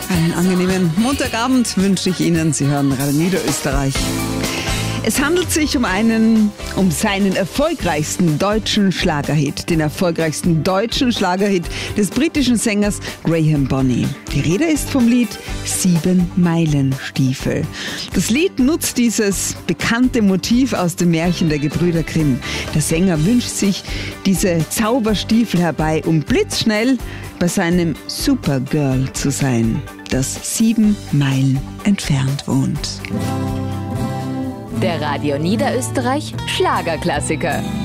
Einen angenehmen Montagabend wünsche ich Ihnen. Sie hören Radio Niederösterreich. Es handelt sich um seinen erfolgreichsten deutschen Schlagerhit, den erfolgreichsten deutschen Schlagerhit des britischen Sängers Graham Bonny. Die Rede ist vom Lied 7 Meilenstiefel. Das Lied nutzt dieses bekannte Motiv aus dem Märchen der Gebrüder Grimm. Der Sänger wünscht sich diese Zauberstiefel herbei, um blitzschnell bei seinem Supergirl zu sein, das 7 Meilen entfernt wohnt. Der Radio Niederösterreich Schlagerklassiker.